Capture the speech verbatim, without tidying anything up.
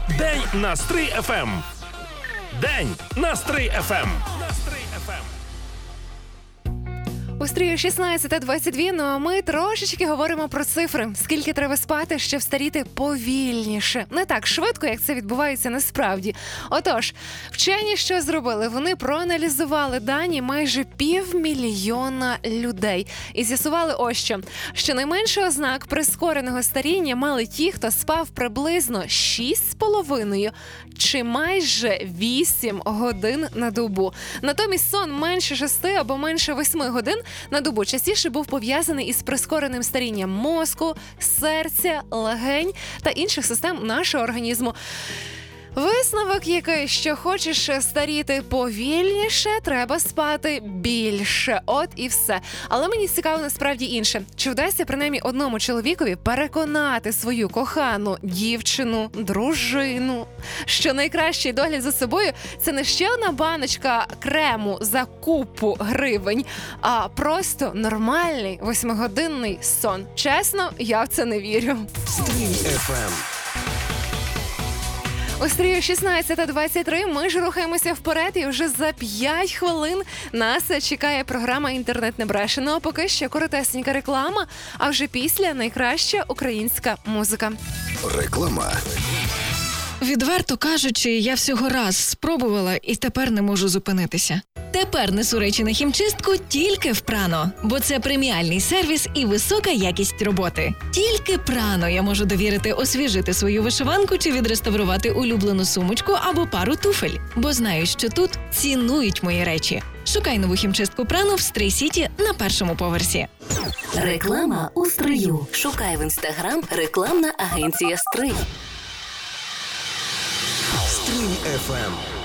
День на Стрий еф ем. День на Стрий еф ем. На Стрий еф ем. У стрію шістнадцята двадцять два, ну а ми трошечки говоримо про цифри. Скільки треба спати, щоб старіти повільніше. Не так швидко, як це відбувається насправді. Отож, вчені що зробили? Вони проаналізували дані майже півмільйона людей. І з'ясували ось що. Щонайменше ознак прискореного старіння мали ті, хто спав приблизно шість з половиною чи майже вісім годин на добу. Натомість сон менше шести або менше восьми годин на добу частіше був пов'язаний із прискореним старінням мозку, серця, легень та інших систем нашого організму. Висновок який, що хочеш старіти повільніше, треба спати більше. От і все. Але мені цікаво насправді інше. Чи вдасться принаймні одному чоловікові переконати свою кохану дівчину, дружину, що найкращий догляд за собою – це не ще одна баночка крему за купу гривень, а просто нормальний восьмигодинний сон. Чесно, я в це не вірю. Стрий еф ем. У стрію шістнадцята двадцять три ми ж рухаємося вперед, і вже за п'ять хвилин нас чекає програма «Інтернет не бреше». Ну а поки що коротесенька реклама, а вже після найкраща українська музика. Реклама. Відверто кажучи, я всього раз спробувала і тепер не можу зупинитися. Тепер несу речі на хімчистку тільки в Прано, бо це преміальний сервіс і висока якість роботи. Тільки Прано я можу довірити освіжити свою вишиванку чи відреставрувати улюблену сумочку або пару туфель, бо знаю, що тут цінують мої речі. Шукай нову хімчистку Прано в Стрий Сіті на першому поверсі. Реклама у Стрию. Шукай в Інстаграм рекламна агенція Стрий. Стрий еф ем.